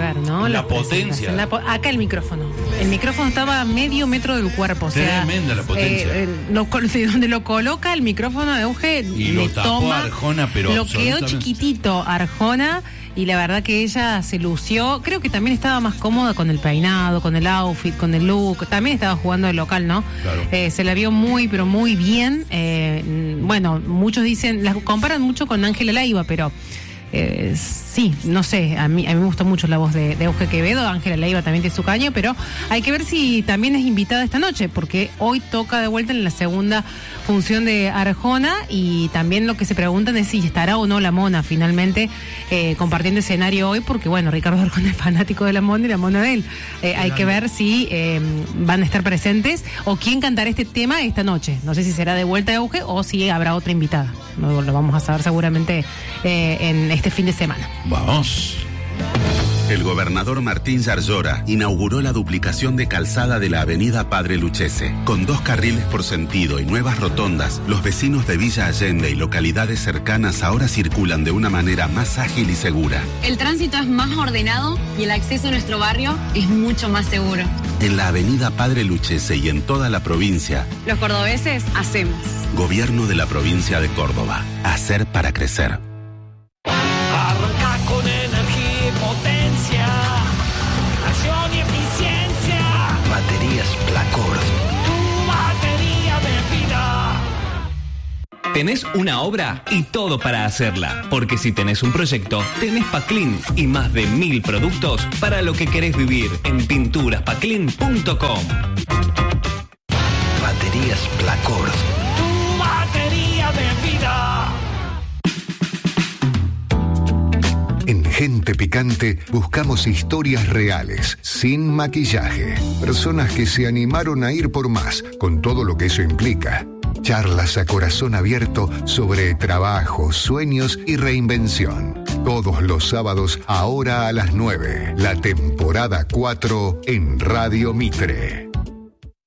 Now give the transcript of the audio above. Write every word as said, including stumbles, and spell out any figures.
ver, ¿no? La potencia. La po- acá el micrófono. El micrófono estaba a medio metro del cuerpo. O sea, tremenda la potencia. Eh, eh, lo, de donde lo coloca el micrófono de Euge, y le lo tapó toma. a Arjona, pero lo quedó chiquitito Arjona. Y la verdad que ella se lució. Creo que también estaba más cómoda con el peinado, con el outfit, con el look. También estaba jugando el local, ¿no? Claro. Eh, se la vio muy, pero muy bien. Eh, bueno, muchos dicen, las comparan mucho con Ángela Leiva, pero eh, sí, no sé. A mí, a mí me gustó mucho la voz de, de Euge Quevedo. Ángela Leiva también tiene su caño, pero hay que ver si también es invitada esta noche, porque hoy toca de vuelta en la segunda función de Arjona, y también lo que se preguntan es si estará o no la Mona finalmente eh, compartiendo escenario hoy, porque bueno, Ricardo Arjona es fanático de la Mona y la Mona de él. Eh, hay que ver si eh, van a estar presentes o quién cantará este tema esta noche. No sé si será de vuelta de Euge o si habrá otra invitada. No, lo vamos a saber seguramente eh, en este fin de semana. Vamos. El gobernador Martín Yarlora inauguró la duplicación de calzada de la avenida Padre Lucchese. Con dos carriles por sentido y nuevas rotondas, los vecinos de Villa Allende y localidades cercanas ahora circulan de una manera más ágil y segura. El tránsito es más ordenado y el acceso a nuestro barrio es mucho más seguro. En la avenida Padre Lucchese y en toda la provincia, Los cordobeses hacemos. Gobierno de la provincia de Córdoba. Hacer para crecer. Arranca con energía y potencia, acción y eficiencia. Baterías Placor. Tu batería de vida. Tenés una obra y todo para hacerla, porque si tenés un proyecto, tenés Paclin y más de mil productos para lo que querés vivir en pinturas paclin punto com. Baterías Placor. Tu batería de vida. En Gente Picante buscamos historias reales, sin maquillaje. Personas que se animaron a ir por más, con todo lo que eso implica. Charlas a corazón abierto sobre trabajo, sueños y reinvención. Todos los sábados, ahora a las nueve. La temporada cuatro en Radio Mitre.